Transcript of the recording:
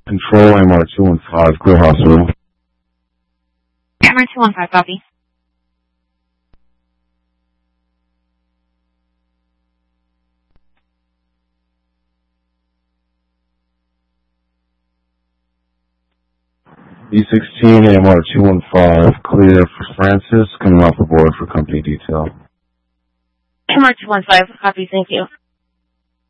Control MR215, clear hospital. MR215, copy. B16 MR215, clear for Francis, coming off the board for company detail. MR215, copy, thank you.